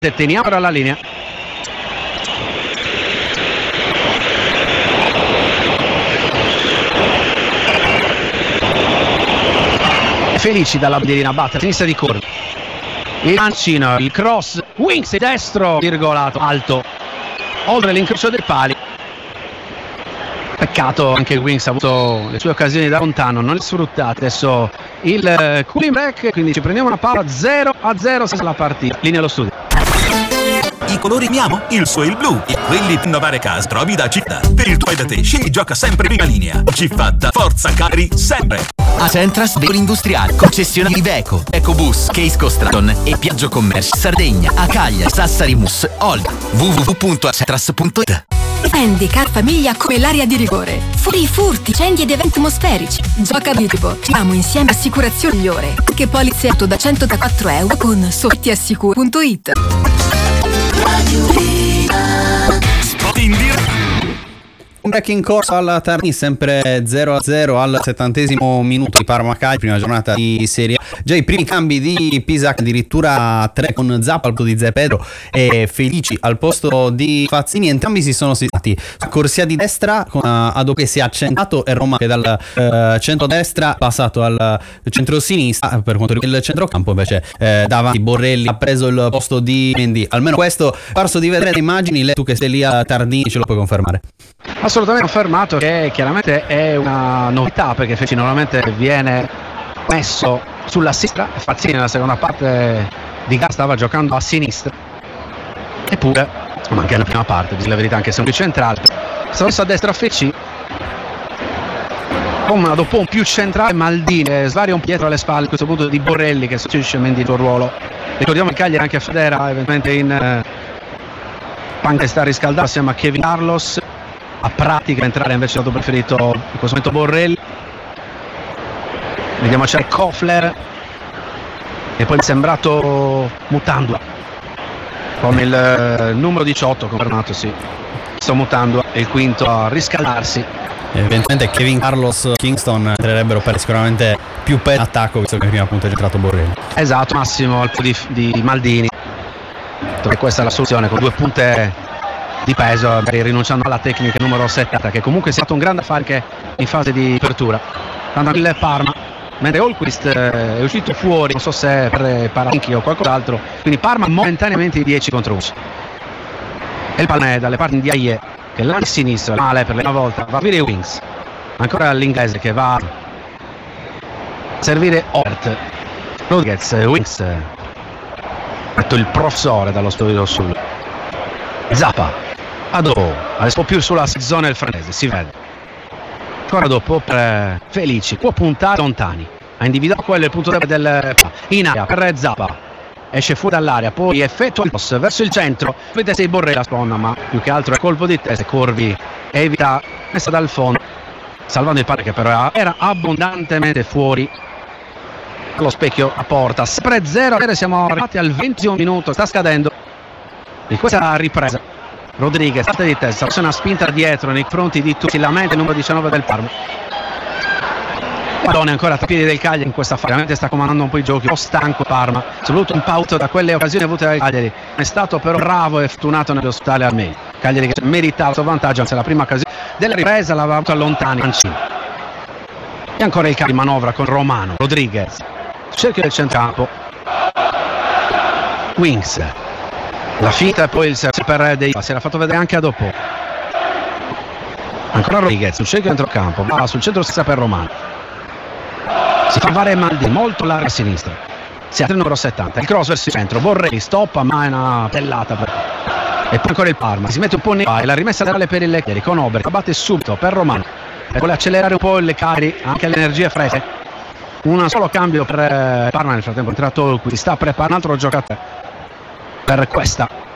teniamo la linea. Felici dalla bandierina, batte a sinistra di Corvi, il mancino, il cross, Winks destro, virgolato, alto, oltre l'incrocio dei pali. Peccato, anche Winks ha avuto le sue occasioni da lontano, non le sfruttate. Adesso il cooling break, quindi ci prendiamo una pausa. 0-0 senza la partita. Linea allo studio. I colori amiamo? Il suo è il blu. E quelli di innovare casa trovi da Città. Per il tuo e da te, scegli gioca sempre prima linea. Ci fatta forza cari sempre. A Centras Veicoli Industriali, concessionari Iveco, Ecobus, Case Costraton e Piaggio Commercio Sardegna, a Cagliari, Sassari Mus, Olga. www.acentras.it. Handicap famiglia come l'area di rigore. Fuori furti, incendi ed eventi atmosferici. Gioca Videopo. Siamo insieme assicurazione migliore. Anche poliziotto da 104 euro con sortiassicuro.it. Spot in diretta. Un break in corso al Tarni, sempre 0-0 al 70° minuto di Parma-Cagliari, prima giornata di Serie A. Già i primi cambi di Pisac, addirittura 3 con Zappa al posto di Zé Pedro e Felici al posto di Fazzini. Entrambi si sono situati corsia di destra con Ado che si è accentato e Roma che dal centro-destra passato al centro-sinistra. Per quanto riguarda il centrocampo invece davanti Borrelli ha preso il posto di Mendy. Almeno questo parso di vedere le immagini. Lei, tu che sei lì a Tardini, ce lo puoi confermare? Assolutamente confermato, che chiaramente è una novità, perché Felici normalmente viene messo sulla sinistra e Fazzini nella seconda parte di gara stava giocando a sinistra, eppure anche nella prima parte, la verità, anche se un più centrale stava messo a destra Felici con dopo un più centrale Maldini, svaria un po' dietro alle spalle a questo punto di Borrelli che sostituisce Mendy il suo ruolo. Ricordiamo che Cagliari anche a Federa eventualmente in panca sta riscaldando assieme a Kevin Carlos, a pratica entrare invece è stato preferito in questo momento Borrelli. Vediamo c'è Kofler e poi mi è sembrato Mutandua con il numero 18 confermato, sì, sto Mutandua è il quinto a riscaldarsi. Evidentemente Kevin Carlos, Kingston entrerebbero per sicuramente più per attacco, visto che prima appunto è entrato Borrelli. Esatto, massimo al di Maldini, perché questa è la soluzione, con 2 punte di peso, magari rinunciando alla tecnica numero 70, che comunque è stato un grande affare che in fase di apertura. Tanto il Parma, mentre Holquist è uscito fuori, non so se per paranchi o qualcos'altro, quindi Parma momentaneamente 10 contro 11. E il pallone dalle parti di Aie che lancia a sinistra, male per la prima volta, va a servire Winks, ancora l'inglese che va a servire Ort, Rodriguez, Winks, detto il professore dallo studio sul Zappa. Dopo, adesso più sulla zona del francese, si vede. Ancora dopo per Felici, può puntare lontani, ha individuato quello il punto del in area per Zappa, esce fuori dall'area, poi effettua il cross verso il centro, vede se Borrelli la sponda, ma più che altro è colpo di testa, Corvi evita, messa dal fondo, salvando il pallone che però era abbondantemente fuori allo specchio a porta. Sempre 0-0, siamo arrivati al 20° minuto, sta scadendo di questa ripresa. Rodriguez, parte di testa, c'è una spinta dietro nei fronti di tutti, la mente il numero 19 del Parma. Pallone ancora tra i piedi del Cagliari in questa fase, veramente sta comandando un po' i giochi, un po' stanco Parma, soprattutto un pauto da quelle occasioni avute dal Cagliari. È stato però bravo e fortunato nell'ospitare al meglio. Cagliari che merita il suo vantaggio, anzi la prima occasione della ripresa l'aveva avuto allontani Mancini. E ancora il Cagliari manovra con Romano, Rodriguez, cerchio del centrocampo, Winks. La finta e poi il servizio per Dei, si era fatto vedere anche a dopo. Ancora Rodriguez, sul cerchio dentro campo, va sul centro stessa per Romano. Si fa fare Maldini, molto larga a sinistra. Si apre il numero 70, il cross verso il centro, Borrelli stoppa, ma è una pellata per... E poi ancora il Parma, si mette un po' e la rimessa laterale per il Lecchieri con Ober, batte subito per Romano. E vuole accelerare un po' le Cagliari, anche le energie fresche. Un solo cambio per Parma, nel frattempo è entrato qui, sta preparando un altro giocatore per questa